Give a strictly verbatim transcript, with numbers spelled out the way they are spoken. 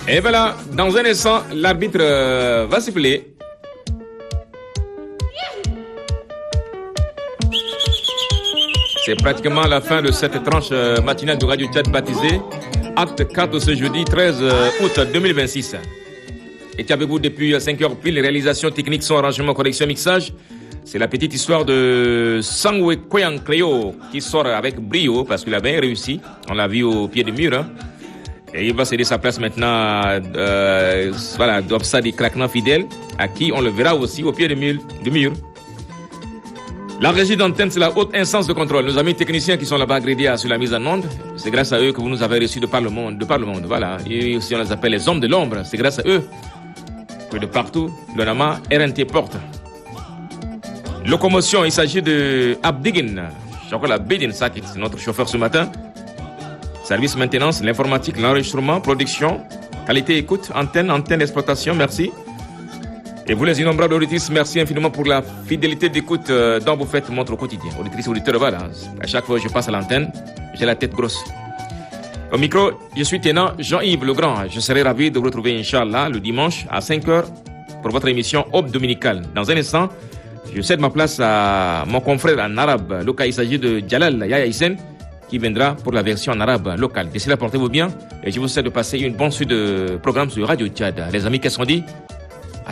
Et voilà, dans un instant, l'arbitre euh, va siffler. C'est pratiquement la fin de cette tranche euh, matinale de Radio Tchad baptisée Acte quatre de ce jeudi treize août deux mille vingt-six. Et avec vous depuis cinq heures pile, réalisation technique, son arrangement, correction, mixage. C'est la petite histoire de Sangwe Koyang Cléo qui sort avec brio parce qu'il a bien réussi. On l'a vu au pied du mur. Hein. Et il va céder sa place maintenant euh, voilà, d'Obsad et Craquenant fidèle, à qui on le verra aussi au pied du mur. Du mur. La régie d'antenne, c'est la haute instance de contrôle. Nos amis techniciens qui sont là-bas agréés sur la mise en onde, c'est grâce à eux que vous nous avez reçus de par le monde. De par le monde voilà. Et aussi on les appelle les hommes de l'ombre. C'est grâce à eux que de partout, le Nama R N T porte. Locomotion, il s'agit de Abdigin. Chocolat Abdigin, ça c'est notre chauffeur ce matin. Service maintenance, l'informatique, l'enregistrement, production, qualité écoute, antenne, antenne d'exploitation, merci. Et vous les innombrables auditrices, merci infiniment pour la fidélité d'écoute euh, dont vous faites montre au quotidien. Auditrices, auditeurs, voilà. À chaque fois que je passe à l'antenne, j'ai la tête grosse. Au micro, je suis tenant Jean-Yves Legrand. Je serai ravi de vous retrouver, Inch'Allah, le dimanche à cinq heures pour votre émission Aube Dominicale. Dans un instant, je cède ma place à mon confrère en arabe local. Il s'agit de Jalal Yaya Hissène qui viendra pour la version en arabe locale. D'ici là, portez-vous bien et je vous souhaite de passer une bonne suite de programmes sur Radio Tchad. Les amis, qu'est-ce qu'on dit?